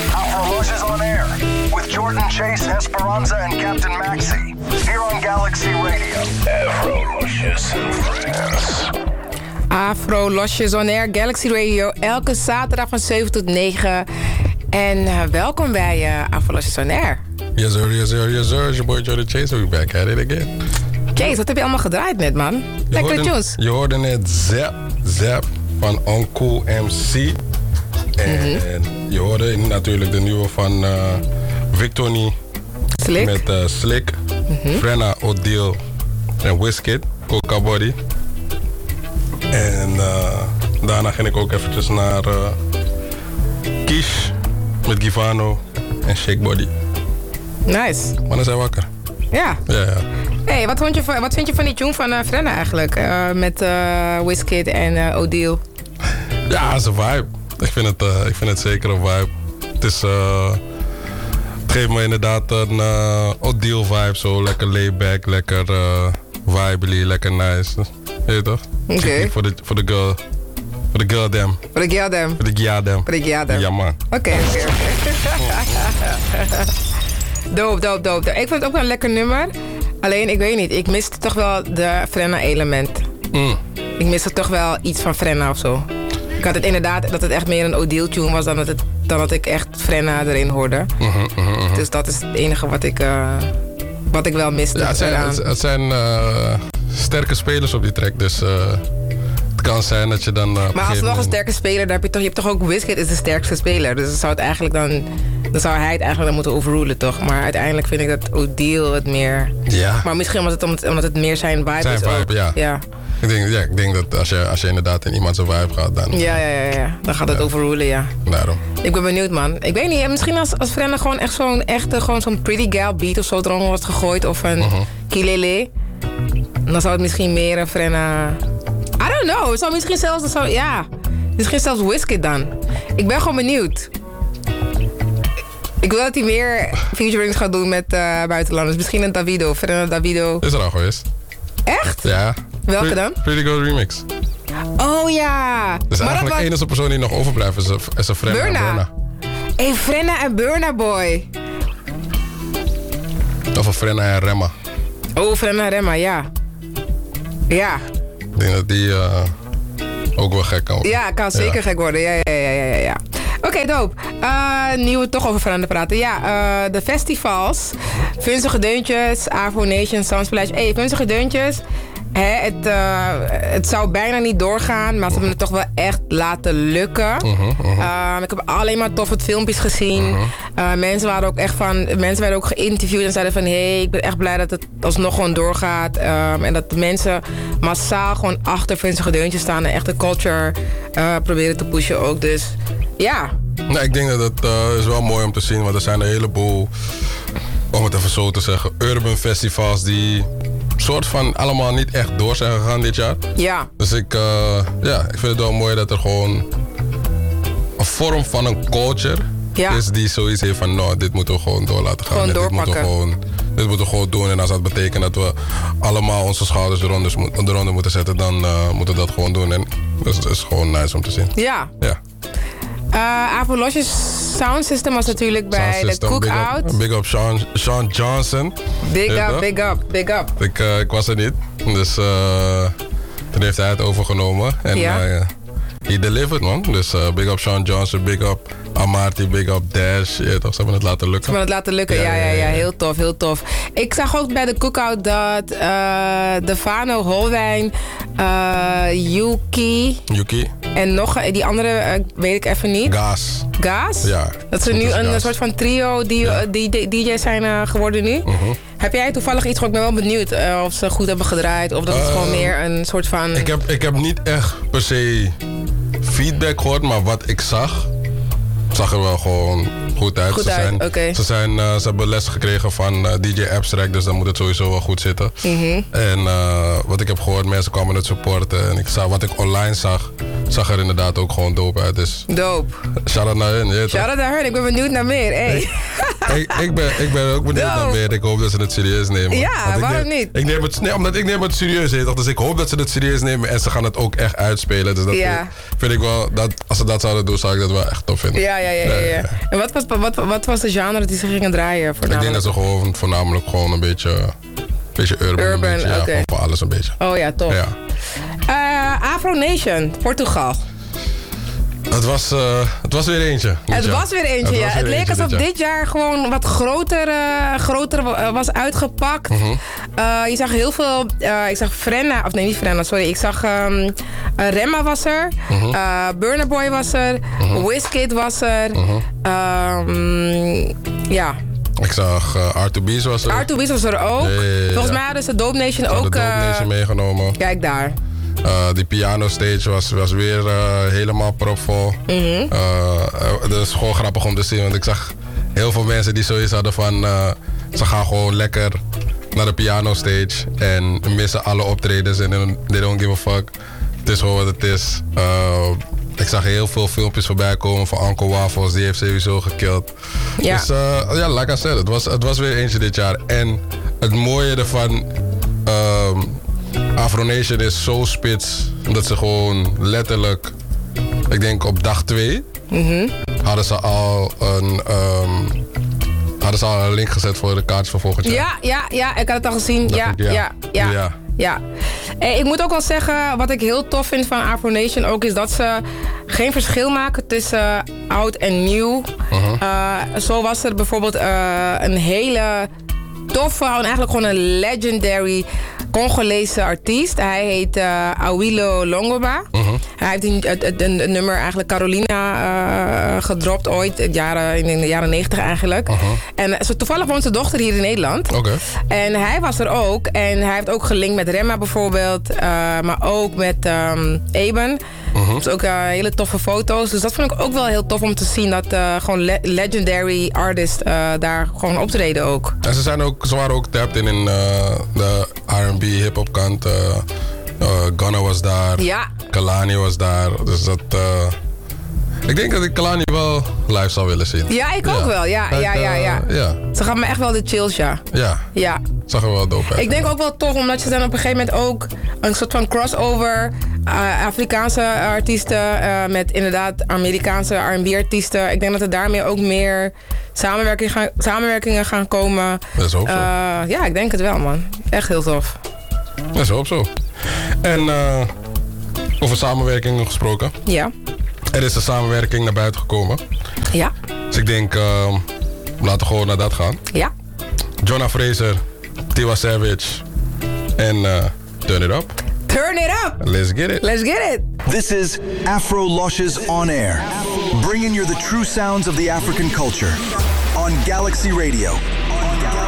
Afro is on air with Jordan Chase, Esperanza, and Captain Maxi. Here on Galaxy Radio. Afro and Friends. Afro Losjes on Air, Galaxy Radio, elke zaterdag van 7 tot 9. En welkom bij Afro Losjes on Air. Yes sir, yes sir, yes sir. It's your boy Jordan Chase, we're back at it again. Chase, wat heb je allemaal gedraaid net, man? Lekkere tunes. Je hoorde net Zap van Uncool MC. En je hoorde natuurlijk de nieuwe van Victony. Slick. Met Slick, Frenna, Odile en Wizkid, Coca Body. En daarna ging ik ook eventjes naar Kish met Givano en Shake Body. Nice. Mannen zijn wakker. Ja. Ja. Hey, wat vind je van die tune van Frenna eigenlijk? Met Wizkid en Odile. Ja, het is een vibe. Ik vind het zeker een vibe. Het geeft me inderdaad een Odile vibe. Zo lekker laid-back, lekker vibely, lekker nice. Weet je toch? Oké. Voor de girl. Voor de girl dem. Voor de girl dem. Voor de gia dem. Voor de gia dem. Ja man. Oké. Dope. Ik vind het ook wel een lekker nummer. Alleen, ik weet niet. Ik miste toch wel de Frenna-element. Ik miste toch wel iets van Frenna of zo. Ik had het inderdaad dat het echt meer een Odile-tune was dan dat ik echt Frenna erin hoorde. Dus dat is het enige wat ik wel miste. Ja, het zijn sterke spelers op die track, dus het kan zijn dat je dan... maar als nog een sterke speler, dan je hebt toch ook Wizkid is de sterkste speler. Dus zou het eigenlijk dan zou hij het eigenlijk dan moeten overrulen, toch? Maar uiteindelijk vind ik dat Odile het meer... Ja. Maar misschien omdat het meer zijn vibe is. Zijn vibe, ook. ja. Ik denk dat als je inderdaad in iemand zijn vibe gaat, dan... Ja. Dan gaat het overrulen, ja. Daarom. Ik ben benieuwd, man. Ik weet niet, misschien als Frenna gewoon echt zo'n pretty gal beat of zo eronder wordt gegooid. Of een kilele. Dan zou het misschien meer een Frenna... I don't know. Het zou misschien zelfs... Misschien zelfs Wizkid dan. Ik ben gewoon benieuwd. Ik wil dat hij meer featurings gaat doen met buitenlanders. Misschien een Davido. Frenna Davido. Is er al geweest. Echt? Ja. Welke dan? Pretty Good Remix. Oh ja. Dus maar eigenlijk de enige persoon die nog overblijft is een Frenna en Burna. Hey, Frenna en Burna, boy. Of een Frenna en Remma. Oh, Frenna en Remma, ja. Ja. Ik denk dat die ook wel gek kan worden. Ja, kan zeker gek worden. Ja. Oké, dope. Nu we toch over Frenna praten. Ja, de festivals. Vunzige Deuntjes, Afro Nation, Sunsplash. Hey, Vunzige Deuntjes. Het zou bijna niet doorgaan, maar ze hebben het toch wel echt laten lukken. Ik heb alleen maar toffe filmpjes gezien. Mensen werden ook geïnterviewd en zeiden van... hey, ik ben echt blij dat het alsnog gewoon doorgaat. En dat de mensen massaal gewoon achter Vunzige Deuntjes staan... en echt de culture proberen te pushen ook. Dus ja. Nou, ik denk dat het is wel mooi om te zien, want er zijn een heleboel... om het even zo te zeggen, urban festivals die... soort van allemaal niet echt door zijn gegaan dit jaar. Ja. Dus ik vind het wel mooi dat er gewoon een vorm van een culture is die zoiets heeft van, nou, dit moeten we gewoon door laten gaan. Gewoon doorpakken. Dit moeten we gewoon doen. En als dat betekent dat we allemaal onze schouders eronder moeten zetten, dan moeten we dat gewoon doen. En dat is gewoon nice om te zien. Ja. Afro Losjes Sound System was natuurlijk bij de Cookout. Big up Sean Johnson. Big up. Ik was er niet. Dus toen heeft hij het overgenomen. En he delivered, man. Dus big up Sean Johnson, big up Amarty, big up Dash. Ja, toch, ze hebben het laten lukken. Ja. Heel tof. Ik zag ook bij de Cookout dat Defano, Holwijn, Yuki. En nog, die andere weet ik even niet. Gaas? Ja. Dat ze nu een soort van trio DJ's zijn geworden nu. Heb jij toevallig iets gehoord? Ik ben wel benieuwd of ze goed hebben gedraaid. Of dat het gewoon meer een soort van... Ik heb niet echt per se feedback gehoord, maar wat ik zag er wel gewoon goed uit. Ze hebben les gekregen van DJ Abstract, dus dan moet het sowieso wel goed zitten. En wat ik heb gehoord, mensen kwamen het supporten. En wat ik online zag er inderdaad ook gewoon dope uit. Dus dope. Shout-out naar hun. Shout-out naar hun, ik ben benieuwd naar meer. Hey. Ik ben ook benieuwd naar meer. Ik hoop dat ze het serieus nemen. Ja, waarom niet? Omdat ik neem het serieus, heet, dus ik hoop dat ze het serieus nemen en ze gaan het ook echt uitspelen. Dus dat vind ik wel, als ze dat zouden doen, zou ik dat wel echt tof vinden. Ja. En wat was de genre die ze gingen draaien? Ik denk dat ze gewoon voornamelijk gewoon een beetje urban oké. Gewoon voor alles een beetje. Oh ja, tof. Ja. Afro Nation, Portugal. Het was weer eentje. Het leek alsof dit jaar gewoon wat groter was uitgepakt. Je zag heel veel... ik zag Frenna... Of nee, niet Frenna, sorry. Ik zag Remma was er. Burna Boy was er. Wizkid was er. Ja. Ik zag R2B's was er. R2B's was er ook. Ja. Volgens mij hadden ze Dope Nation ook... de Dope Nation meegenomen. Kijk daar. Die piano stage was weer helemaal propvol. Dat is gewoon grappig om te zien. Want ik zag heel veel mensen die zoiets hadden van... ze gaan gewoon lekker naar de piano stage. En missen alle optredens. En they don't give a fuck. Het is gewoon wat het is. Ik zag heel veel filmpjes voorbij komen van Uncle Waffles. Die heeft sowieso gekild. Ja. Dus like I said, het was weer eentje dit jaar. En het mooie ervan... Afro Nation is zo spits dat ze gewoon letterlijk, ik denk op dag 2, hadden ze al een link gezet voor de kaartjes van volgend jaar. Ja, ik had het al gezien. Ja. Ik moet ook wel zeggen, wat ik heel tof vind van Afro Nation ook, is dat ze geen verschil maken tussen oud en nieuw. Zo was er bijvoorbeeld een hele toffe en eigenlijk gewoon een legendary Congolese artiest. Hij heet Awilo Longomba. Hij heeft een nummer eigenlijk Carolina gedropt ooit in de jaren 90 eigenlijk. En toevallig woont zijn dochter hier in Nederland. En hij was er ook. En hij heeft ook gelinkt met Remma bijvoorbeeld. Maar ook met Eben. Dus ook hele toffe foto's. Dus dat vond ik ook wel heel tof om te zien. Dat gewoon legendary artists daar gewoon optreden ook. En ze waren ook tapped in de R&B hip-hop kant. Gunna was daar. Ja. Kalani was daar. Dus dat... ik denk dat ik Kalani wel live zou willen zien. Ja, ik ook wel. Ja. Ze gaan me echt wel de chills, ja. Zag er wel dope uit. Ik denk ook wel tof, omdat je dan op een gegeven moment ook een soort van crossover Afrikaanse artiesten met inderdaad Amerikaanse R&B artiesten. Ik denk dat er daarmee ook meer samenwerkingen gaan komen. Dat is ook zo. Ja, ik denk het wel, man. Echt heel tof. Dat is ook zo. En over samenwerkingen gesproken. Ja. Er is een samenwerking naar buiten gekomen. Ja. Dus ik denk, laten we gewoon naar dat gaan. Ja. Jonah Fraser, Tiwa Savage en Turn It Up. Turn it up! Let's get it. Let's get it! This is Afro Luscious On Air, bringing you the true sounds of the African culture on Galaxy Radio.